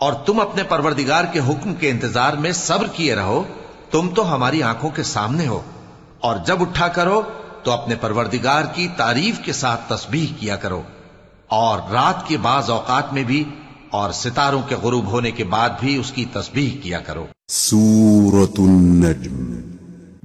और तुम अपने परवरदिगार के हुक्म के इंतजार में सब्र किए रहो। तुम तो हमारी आंखों के सामने हो। और जब उठा करो तो अपने परवरदिगार की तारीफ के साथ तस्बीह किया करो, और रात के बाज औकात में भी और सितारों के गुरूब होने के बाद भी उसकी तस्बीह किया करो। सूरतुन नज्म